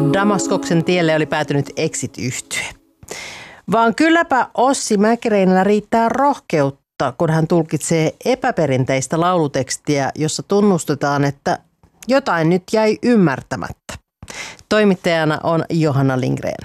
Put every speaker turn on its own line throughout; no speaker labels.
Damaskoksen tielle oli päätynyt Exit-yhtye. Vaan kylläpä Ossi Mäkireinillä riittää rohkeutta, kun hän tulkitsee epäperinteistä laulutekstiä, jossa tunnustetaan, että jotain nyt jäi ymmärtämättä. Toimittajana on Johanna Lindgren.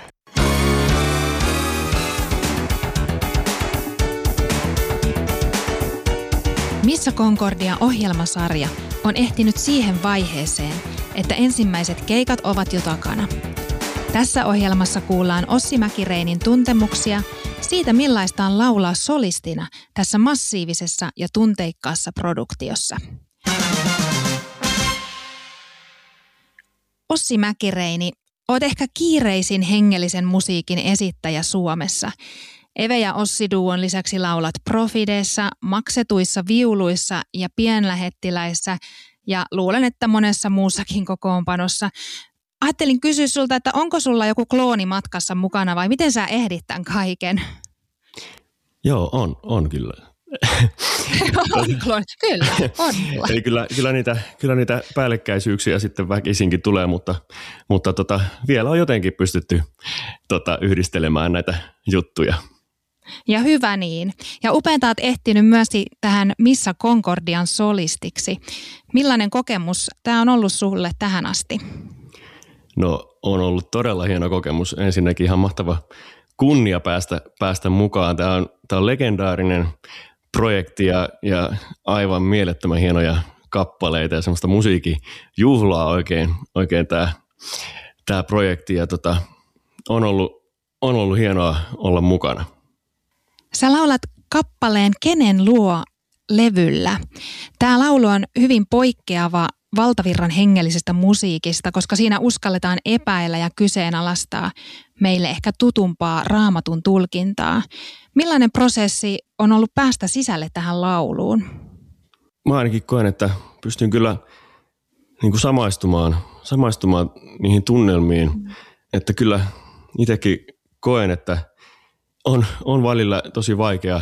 Missä Concordia-ohjelmasarja on ehtinyt siihen vaiheeseen, että ensimmäiset keikat ovat jo takana. Tässä ohjelmassa kuullaan Ossi Mäkireinin tuntemuksia siitä, millaista on laulaa solistina tässä massiivisessa ja tunteikkaassa produktiossa. Ossi Mäkireini, oot ehkä kiireisin hengellisen musiikin esittäjä Suomessa. Eve ja Ossi-duon lisäksi laulat Profideissa, Maksetuissa viuluissa ja Pienlähettiläissä ja luulen, että monessa muussakin kokoonpanossa. Ajattelin kysyä sulta, että onko sulla joku klooni matkassa mukana vai miten sä ehdit tämän kaiken?
Joo, on kyllä.
On klooni, kyllä, on.
Eli kyllä niitä päällekkäisyyksiä sitten väkisinkin tulee, mutta vielä on jotenkin pystytty yhdistelemään näitä juttuja.
Ja hyvä niin. Ja upeata olet ehtinyt myös tähän Missä Concordian solistiksi. Millainen kokemus tämä on ollut sulle tähän asti?
No on ollut todella hieno kokemus. Ensinnäkin ihan mahtava kunnia päästä mukaan. Tämä on legendaarinen projekti ja aivan mielettömän hienoja kappaleita ja semmoista musiikin juhlaa oikein tämä projekti. Ja on ollut hienoa olla mukana.
Sä laulat kappaleen Kenen luo -levyllä. Tämä laulu on hyvin poikkeava valtavirran hengellisestä musiikista, koska siinä uskalletaan epäillä ja kyseenalaistaa meille ehkä tutumpaa Raamatun tulkintaa. Millainen prosessi on ollut päästä sisälle tähän lauluun?
Mä ainakin koen, että pystyn kyllä niin kuin samaistumaan niihin tunnelmiin, että kyllä itsekin koen, että on välillä tosi vaikea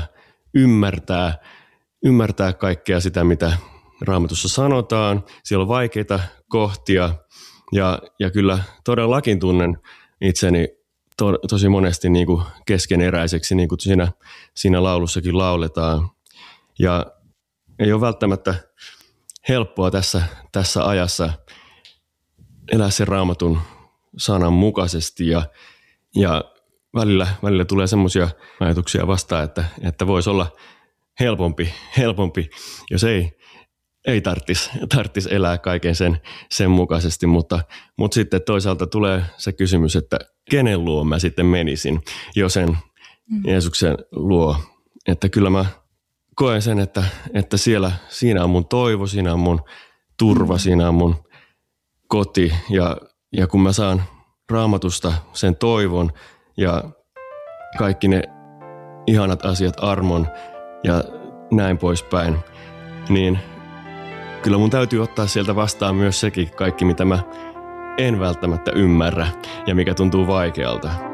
ymmärtää kaikkea sitä, mitä Raamatussa sanotaan. Siellä on vaikeita kohtia ja kyllä todellakin tunnen itseni tosi monesti niin kuin keskeneräiseksi, niin kuin siinä laulussakin lauletaan. Ja ei ole välttämättä helppoa tässä ajassa elää sen Raamatun sanan mukaisesti ja välillä tulee semmoisia ajatuksia vastaan, että voisi olla helpompi, jos ei tarttis elää kaiken sen mukaisesti, mutta sitten toisaalta tulee se kysymys, että kenen luo mä sitten menisin jo sen Jeesuksen luo. Että kyllä mä koen sen, että siinä on mun toivo, siinä on mun turva, siinä on mun koti ja kun mä saan Raamatusta sen toivon ja kaikki ne ihanat asiat, armon ja näin poispäin, niin kyllä mun täytyy ottaa sieltä vastaan myös sekin kaikki, mitä mä en välttämättä ymmärrä ja mikä tuntuu vaikealta.